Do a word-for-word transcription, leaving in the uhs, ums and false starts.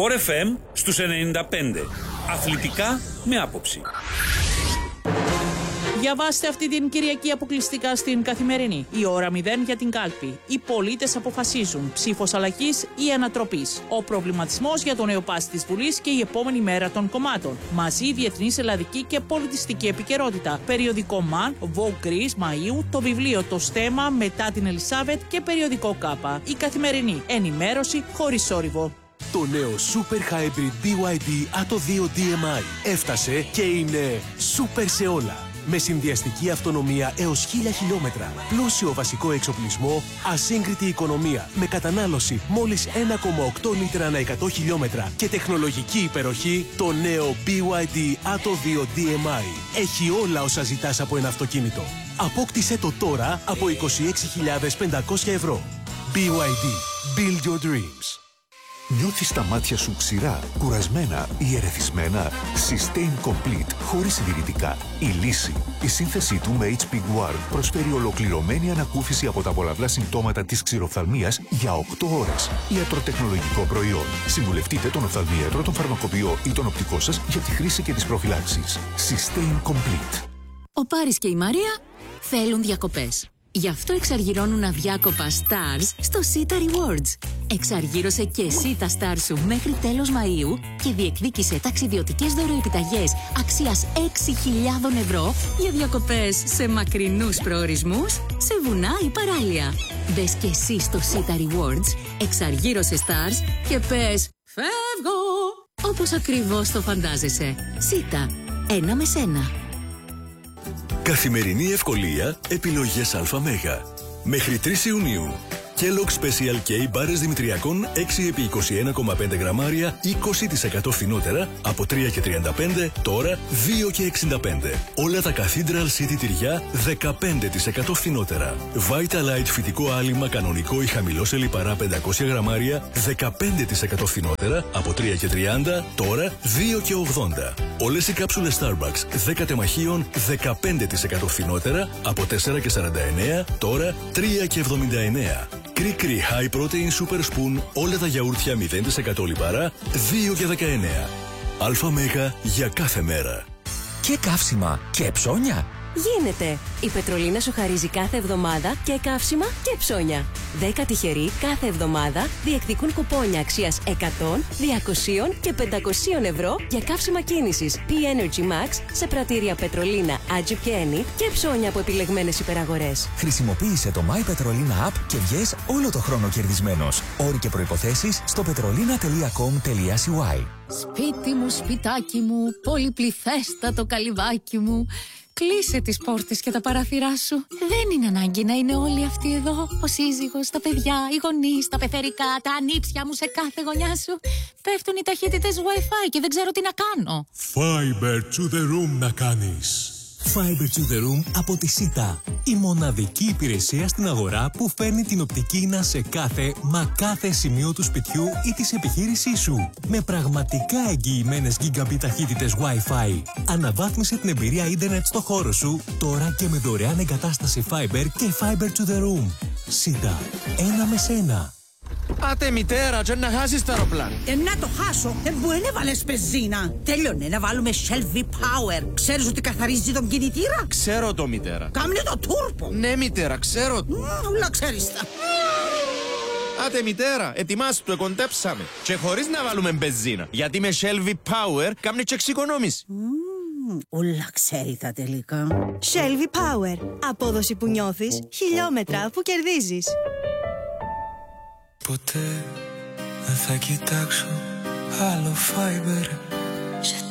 Sport εφ εμ στους ενενήντα πέντε. Αθλητικά με άποψη. Διαβάστε αυτή την Κυριακή αποκλειστικά στην Καθημερινή. Η ώρα μηδέν για την κάλπη. Οι πολίτες αποφασίζουν. Ψήφος αλλαγής ή ανατροπής. Ο προβληματισμός για το νεοπάση της Βουλής και η επόμενη μέρα των κομμάτων. Μαζί διεθνής, ελλαδική και πολιτιστική επικαιρότητα. Περιοδικό ΜΑΝ, Vogue Greece Μαΐου, το βιβλίο Το Στέμα μετά την Ελισάβετ και περιοδικό Κάπα. Η Καθημερινή. Ενημέρωση χωρίς θόρυβο. Το νέο Super Hybrid μπι γουάι ντι Atto δύο ντι εμ άι έφτασε και είναι super σε όλα. Με συνδυαστική αυτονομία έως χίλια χιλιόμετρα, πλούσιο βασικό εξοπλισμό, ασύγκριτη οικονομία, με κατανάλωση μόλις ένα κόμμα οκτώ λίτρα ανά εκατό χιλιόμετρα και τεχνολογική υπεροχή, το νέο μπι γουάι ντι Atto δύο ντι εμ άι έχει όλα όσα ζητάς από ένα αυτοκίνητο. Απόκτησέ το τώρα από είκοσι έξι χιλιάδες πεντακόσια ευρώ. μπι γουάι ντι. Build your dreams. Νιώθεις τα μάτια σου ξηρά, κουρασμένα ή ερεθισμένα? Sustain Complete, χωρίς συντηρητικά. Η λύση. Η σύνθεσή του με έιτς πι Guard προσφέρει ολοκληρωμένη ανακούφιση από τα πολλαπλά συμπτώματα της ξηροφθαλμίας για οκτώ ώρες. Ιατροτεχνολογικό προϊόν. Συμβουλευτείτε τον οφθαλμίατρο, τον φαρμακοποιό ή τον οπτικό σας για τη χρήση και τις προφυλάξεις. Sustain Complete. Ο Πάρης και η Μαρία θέλουν διακοπές. Γι' αυτό εξαργυρώνουν αδιάκοπα Stars στο Sita Rewards. Εξαργύρωσε και εσύ τα Stars σου μέχρι τέλος Μαΐου και διεκδίκησε ταξιδιωτικές δωροεπιταγές αξίας έξι χιλιάδες ευρώ για διακοπές σε μακρινούς προορισμούς, σε βουνά ή παράλια. Μπες και εσύ στο Sita Rewards, εξαργύρωσε Stars και πες «Φεύγω!» όπως ακριβώς το φαντάζεσαι. Sita, ένα με σένα. Καθημερινή ευκολία, επιλογές ΑΜ. Μέχρι τρεις Ιουνίου. Kellogg Special K μπάρες δημητριακών έξι επί είκοσι ένα κόμμα πέντε γραμμάρια είκοσι τοις εκατό φθηνότερα από τρία και τριάντα πέντε, τώρα δύο και εξήντα πέντε. Όλα τα Cathedral City τυριά δεκαπέντε τοις εκατό φθηνότερα. Vitalite φυτικό άλυμα κανονικό ή χαμηλό σε λιπαρά πεντακόσια γραμμάρια δεκαπέντε τοις εκατό φθηνότερα από τρία και τριάντα, τώρα δύο και ογδόντα. Όλες οι κάψουλες Starbucks δέκα τεμαχίων δεκαπέντε τοις εκατό φθηνότερα από τέσσερα και σαράντα εννέα, τώρα τρία και εβδομήντα εννέα. Κρι-κρι High Protein Super Spoon όλα τα γιαούρτια μηδέν τοις εκατό λιπαρά δύο και δεκαεννέα. ΑΜ για κάθε μέρα. Και καύσιμα και ψώνια. Γίνεται! Η Πετρολίνα σου χαρίζει κάθε εβδομάδα και καύσιμα και ψώνια. Δέκα τυχεροί κάθε εβδομάδα διεκδικούν κουπόνια αξίας εκατό, διακόσια και πεντακόσια ευρώ για καύσιμα κίνησης P-Energy Max σε πρατήρια Πετρολίνα, Agip και Eni και ψώνια από επιλεγμένες υπεραγορές. Χρησιμοποίησε το My Petrolina App και βγες όλο το χρόνο κερδισμένος. Όροι και προϋποθέσεις στο petrolina τελεία com τελεία c y. Σπίτι μου, σπιτάκι μου, πολυπληθέστατο καλυβάκι μου. Κλείσε τις πόρτες και τα παράθυρά σου. Δεν είναι ανάγκη να είναι όλοι αυτοί εδώ. Ο σύζυγος, τα παιδιά, οι γονείς, τα πεθερικά, τα ανήψια μου σε κάθε γωνιά σου. Πέφτουν οι ταχύτητες Wi-Fi και δεν ξέρω τι να κάνω. Fiber to the room να κάνεις. Fiber to the room από τη Sita. Η μοναδική υπηρεσία στην αγορά που φέρνει την οπτική ίνα σε κάθε, μα κάθε σημείο του σπιτιού ή της επιχείρησής σου. Με πραγματικά εγγυημένες gigabit ταχύτητες Wi-Fi. Αναβάθμισε την εμπειρία ίντερνετ στο χώρο σου, τώρα και με δωρεάν εγκατάσταση Fiber και Fiber to the room. Sita. Ένα με σένα. Άτε μητέρα, και να χάσεις το αεροπλάνο. Ε, να το χάσω, ε, μπορεί να βάλεις πεζίνα. Τέλειωνε να βάλουμε Shell V-Power. Ξέρεις ότι καθαρίζει τον κινητήρα? Ξέρω το μητέρα. Κάμνε το τούρπο. Ναι μητέρα, ξέρω το. Ούλα ξέρεις τα. Άτε μητέρα, ετοιμάσου το, εκοντέψαμε. Και χωρίς να βάλουμε μπεζίνα. Γιατί με Shell V-Power κάμνε και εξοικονόμηση. Ούλα ξέρει τα τελικά. Shell V-Power. Απόδοση που νιώθεις, χιλιόμετρα που κερδίζεις. Ποτέ δεν θα κοιτάξω άλλο Fiber.